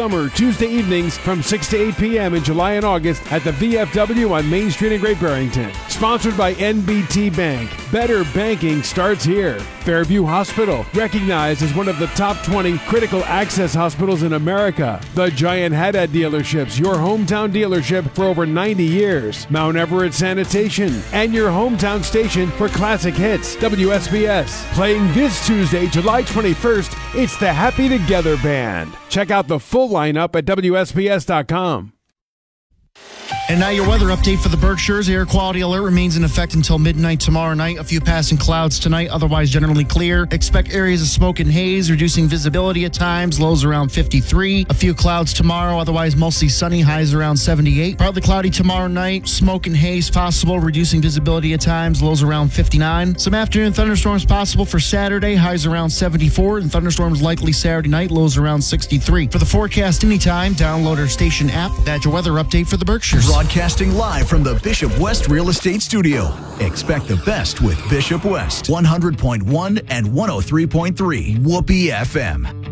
summer, Tuesday evenings from 6 to 8 p.m. in July and August at the VFW on Main Street in Great Barrington. Sponsored by NBT Bank. Better banking starts here. Fairview Hospital, recognized as one of the top 20 critical access hospitals in America. The Giant Haddad Dealerships, your hometown dealership for over 90 years. Mount Everett Sanitation, and your hometown station for classic hits, WSBS. Playing this Tuesday, July 21st, it's the Happy Together Band. Check out the full lineup at WSBS.com. And now your weather update for the Berkshires. Air quality alert remains in effect until midnight tomorrow night. A few passing clouds tonight, otherwise generally clear. Expect areas of smoke and haze, reducing visibility at times. Lows around 53. A few clouds tomorrow, otherwise mostly sunny. Highs around 78. Partly cloudy tomorrow night. Smoke and haze possible, reducing visibility at times. Lows around 59. Some afternoon thunderstorms possible for Saturday. Highs around 74. And thunderstorms likely Saturday night. Lows around 63. For the forecast anytime, download our station app. That's your weather update for the Berkshires. Broadcasting live from the Bishop West Real Estate Studio. Expect the best with Bishop West. 100.1 and 103.3 Whoopee FM.